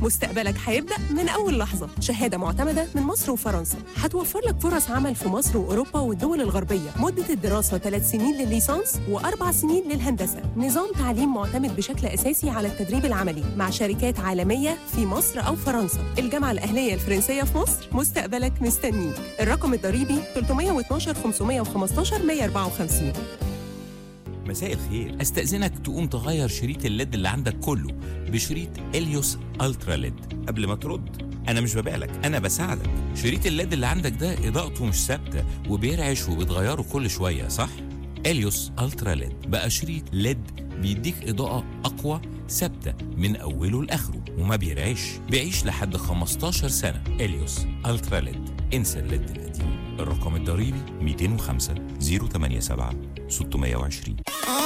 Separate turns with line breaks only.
مستقبلك هيبدأ من أول لحظة. شهادة معتمدة من مصر وفرنسا هتوفر لك فرص عمل في مصر وأوروبا والدول الغربية. مدة الدراسة 3 سنين للليسانس و4 سنين للهندسة. نظام تعليم معتمد بشكل أساسي على التدريب العملي مع شركات عالمية في مصر أو فرنسا. الجامعة الأهلية الفرنسية في مصر، مستقبلك مستنيك. الرقم الضريبي 312 515 154.
مساء الخير، استأذنك تقوم تغير شريط الليد اللي عندك كله بشريط اليوس الترا ليد. قبل ما ترد، انا مش ببيعلك، انا بساعدك. شريط الليد اللي عندك ده اضاءته مش ثابته وبيرعش وبتغيره كل شويه، صح؟ اليوس الترا ليد بقى شريط ليد بيديك اضاءه اقوى ثابته من اوله لاخره وما بيرعش، بيعيش لحد 15 سنه. اليوس الترا ليد، انسى الليد القديم. الرقم الضريبي 205 087 620.